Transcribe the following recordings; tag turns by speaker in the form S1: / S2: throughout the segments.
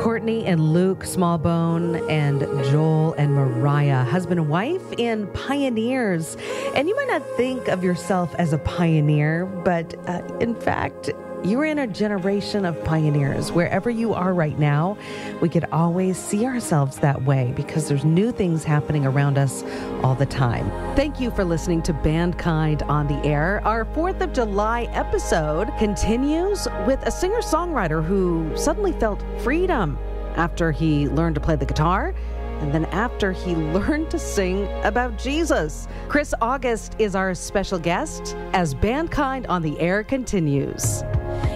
S1: Courtney and Luke Smallbone and Joel and Mariah, husband and wife and pioneers. And you might not think of yourself as a pioneer, but in fact, you're in a generation of pioneers. Wherever you are right now, we could always see ourselves that way because there's new things happening around us all the time. Thank you for listening to Bandkind on the Air. Our 4th of July episode continues with a singer-songwriter who suddenly felt freedom after he learned to play the guitar and then after he learned to sing about Jesus. Chris August is our special guest as Bandkind on the Air continues.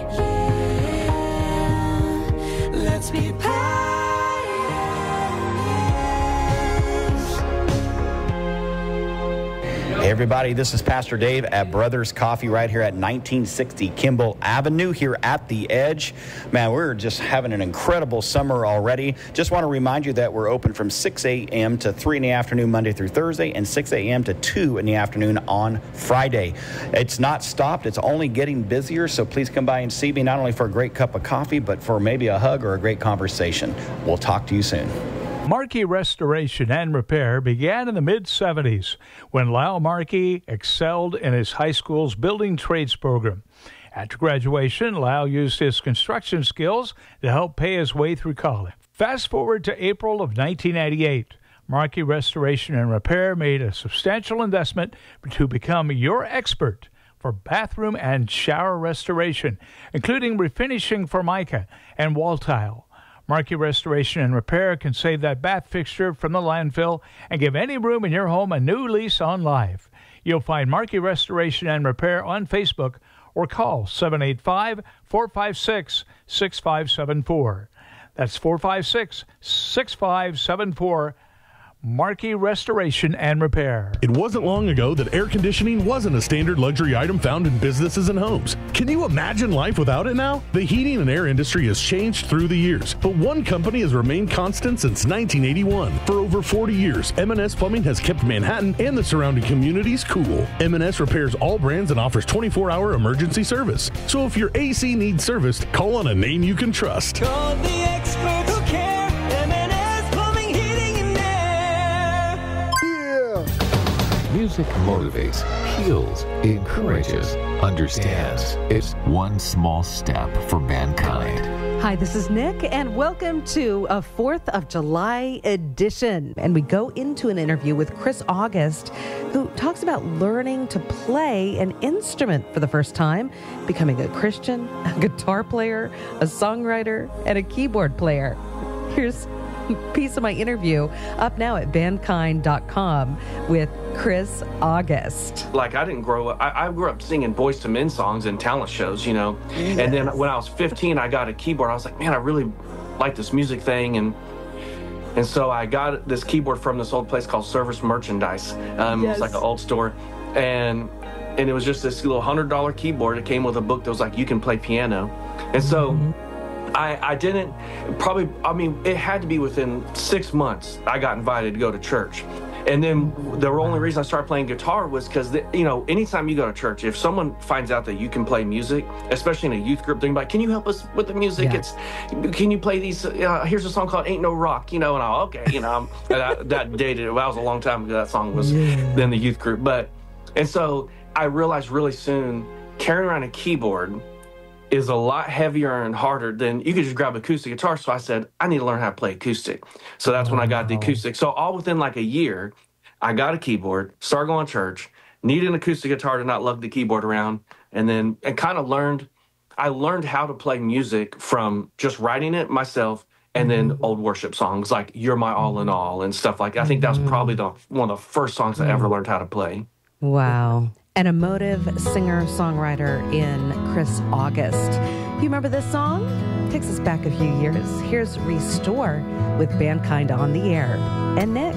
S2: Let's be
S3: Hey everybody, this is Pastor Dave at Brothers Coffee right here at 1960 Kimball Avenue here at The Edge. Man, we're just having an incredible summer already. Just want to remind you that we're open from 6 a.m. to 3 in the afternoon Monday through Thursday and 6 a.m. to 2 in the afternoon on Friday. It's not stopped. It's only getting busier, so please come by and see me not only for a great cup of coffee, but for maybe a hug or a great conversation. We'll talk to you soon.
S4: Markey Restoration and Repair began in the mid-'70s when Lyle Markey excelled in his high school's building trades program. After graduation, Lyle used his construction skills to help pay his way through college. Fast forward to April of 1998. Markey Restoration and Repair made a substantial investment to become your expert for bathroom and shower restoration, including refinishing Formica and wall tile. Markey Restoration and Repair can save that bath fixture from the landfill and give any room in your home a new lease on life. You'll find Markey Restoration and Repair on Facebook or call 785-456-6574. That's 456-6574. Markey Restoration and Repair.
S5: It wasn't long ago that air conditioning wasn't a standard luxury item found in businesses and homes. Can you imagine life without it now? The heating and air industry has changed through the years, but one company has remained constant since 1981. For over 40 years, M&S Plumbing has kept Manhattan and the surrounding communities cool. M&S repairs all brands and offers 24-hour emergency service. So if your AC needs serviced, call on a name you can trust.
S2: Call the experts who care. M&S Plumbing, Heating, and Air.
S6: Music motivates, heals, encourages, understands. It's one small step for mankind.
S1: Hi, this is Nick, and welcome to a 4th of July edition. And we go into an interview with Chris August, who talks about learning to play an instrument for the first time, becoming a Christian, a guitar player, a songwriter, and a keyboard player. Here's a piece of my interview up now at bandkind.com with Chris August.
S7: Like, I didn't grow up, I grew up singing Boyz II Men songs and talent shows, you know. Yes. And then when I was 15, I got a keyboard. I was like, man, I really like this music thing. And so I got this keyboard from this old place called Service Merchandise. It was like an old store. And it was just this little $100 keyboard. It came with a book that was like, you can play piano. And so I didn't, it had to be within 6 months I got invited to go to church. And then the only reason I started playing guitar was because, anytime you go to church, if someone finds out that you can play music, especially in a youth group, they're like, can you help us with the music? Yeah. Can you play these? Here's a song called Ain't No Rock, and that dated, that was a long time ago, that song was in the youth group. And so I realized really soon, carrying around a keyboard is a lot heavier and harder than you could just grab acoustic guitar. So I said, I need to learn how to play acoustic. So that's when I got the acoustic. So all within like a year, I got a keyboard, started going to church, needed an acoustic guitar to not lug the keyboard around, and kind of learned how to play music from just writing it myself and then old worship songs like You're My All in All and stuff like that. I think that was probably one of the first songs I ever learned how to play.
S1: Wow. An emotive singer-songwriter in Chris August. You remember this song? It takes us back a few years. Here's Restore with Bandkind on the Air. And Nick.